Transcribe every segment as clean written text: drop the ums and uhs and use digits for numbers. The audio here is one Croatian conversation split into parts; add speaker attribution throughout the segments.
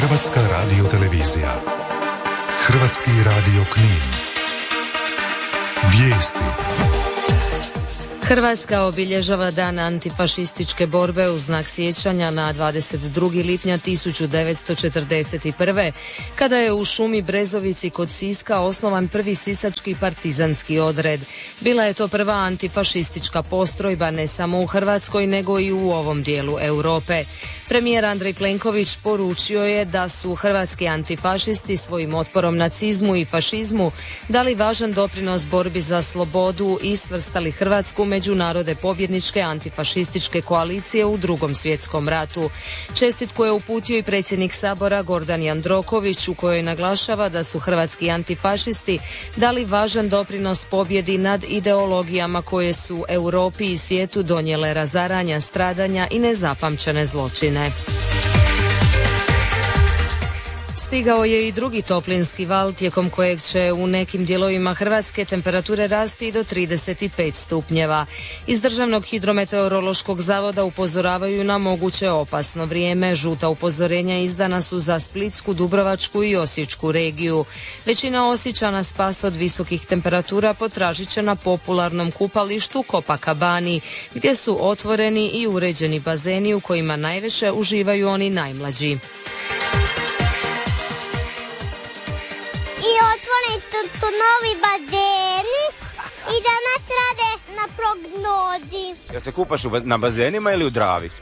Speaker 1: Hrvatska radiotelevizija. Hrvatski radio Knin. Vijesti.
Speaker 2: Hrvatska obilježava dan antifašističke borbe u znak sjećanja na 22. lipnja 1941. kada je u šumi Brezovici kod Siska osnovan prvi sisački partizanski odred. Bila je to prva antifašistička postrojba ne samo u Hrvatskoj nego i u ovom dijelu Europe. Premijer Andrej Plenković poručio je da su hrvatski antifašisti svojim otporom nacizmu i fašizmu dali važan doprinos borbi za slobodu i svrstali Hrvatsku među narode pobjedničke antifašističke koalicije u Drugom svjetskom ratu. Čestitku je uputio i predsjednik Sabora Gordan Jandroković u kojoj naglašava da su hrvatski antifašisti dali važan doprinos pobjedi nad ideologijama koje su Europi i svijetu donijele razaranja, stradanja i nezapamćene zločine. Stigao je i drugi toplinski val tijekom kojeg će u nekim dijelovima Hrvatske temperature rasti i do 35 stupnjeva. Iz Državnog hidrometeorološkog zavoda upozoravaju na moguće opasno vrijeme. Žuta upozorenja izdana su za Splitsku, Dubrovačku i Osječku regiju. Većina Osječana spas od visokih temperatura potražit će na popularnom kupalištu Copacabani, gdje su otvoreni i uređeni bazeni u kojima najviše uživaju oni najmlađi.
Speaker 3: I otvoreni tu novi bazeni i da nas rade na prognozi.
Speaker 4: Ja se kupaš na bazenima ili u Dravi?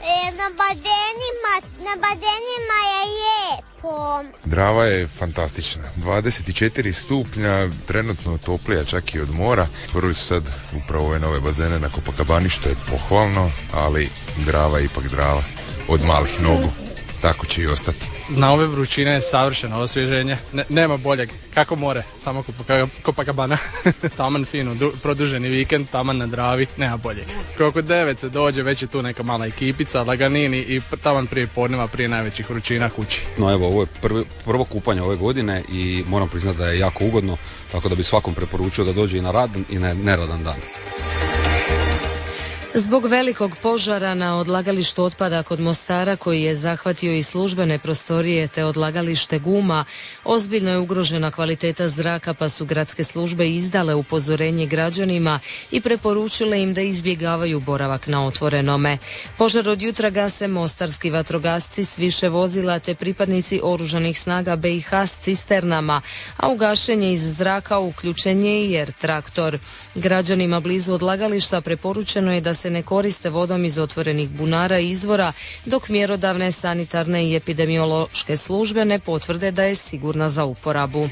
Speaker 3: Na bazenima je lijepo.
Speaker 5: Drava je fantastična. 24 stupnja, trenutno toplija čak i od mora. Otvorili su sad upravo ove nove bazene na Copacabani, što je pohvalno, ali Drava je ipak Drava. Od malih nogu. Tako će i ostati.
Speaker 6: Na ove vrućine je savršeno osvježenje. Nema boljeg. Kako more, samo Copacabana. Taman fino, produženi vikend, taman na Dravi, nema boljeg. Oko 9 se dođe, već je tu neka mala ekipica, laganini i taman prije podneva, prije najvećih vrućina kući.
Speaker 7: No evo, ovo je prvo kupanje ove godine i moram priznati da je jako ugodno, tako da bi svakom preporučio da dođe i na radan i na neradan dan.
Speaker 2: Zbog velikog požara na odlagalištu otpada kod Mostara, koji je zahvatio i službene prostorije te odlagalište guma, ozbiljno je ugrožena kvaliteta zraka, pa su gradske službe izdale upozorenje građanima i preporučile im da izbjegavaju boravak na otvorenome. Požar od jutra gase mostarski vatrogasci s više vozila te pripadnici oružanih snaga BiH s cisternama, a u gašenje iz zraka uključen je i traktor. Građanima blizu odlagališta preporučeno je da se ne koriste vodom iz otvorenih bunara i izvora, dok mjerodavne sanitarne i epidemiološke službe ne potvrde da je sigurna za uporabu.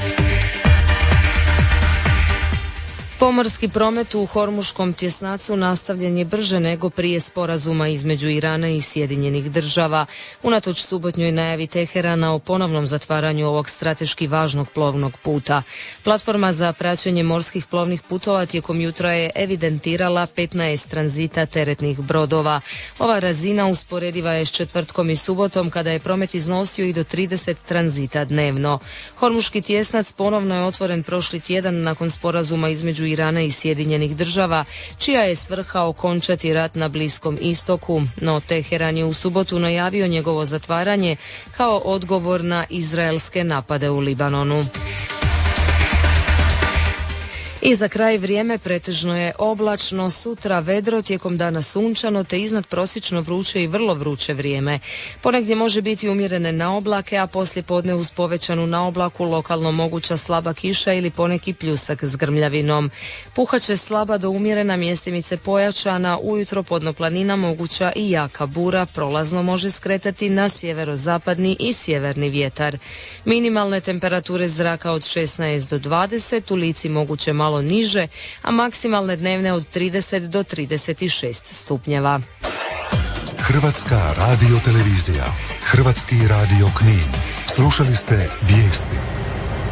Speaker 2: Pomorski promet u Hormuškom tjesnacu nastavljen je brže nego prije sporazuma između Irana i Sjedinjenih država. Unatoč subotnjoj najavi Teherana o ponovnom zatvaranju ovog strateški važnog plovnog puta. Platforma za praćenje morskih plovnih putova tijekom jutra je evidentirala 15 tranzita teretnih brodova. Ova razina usporediva je s četvrtkom i subotom kada je promet iznosio i do 30 tranzita dnevno. Hormuški tjesnac ponovno je otvoren prošli tjedan nakon sporazuma između Irana i Sjedinjenih država, čija je svrha okončati rat na Bliskom istoku, no Teheran je u subotu najavio njegovo zatvaranje kao odgovor na izraelske napade u Libanonu. I za kraj vrijeme pretežno je oblačno, sutra vedro, tijekom dana sunčano te iznad prosječno vruće i vrlo vruće vrijeme. Ponegdje može biti umjerene naoblake, a poslije podne uz povećanu naoblaku lokalno moguća slaba kiša ili poneki pljusak s grmljavinom. Puhaće slaba do umjerena, mjestimice pojačana, ujutro podno planina moguća i jaka bura, prolazno može skretati na sjeverozapadni i sjeverni vjetar. Minimalne temperature zraka od 16 do 20, u Lici moguće malo niže, a maksimalne dnevne od 30 do 36 stupnjeva.
Speaker 1: Hrvatska radiotelevizija, Hrvatski radio Knin. Slušali ste vijesti.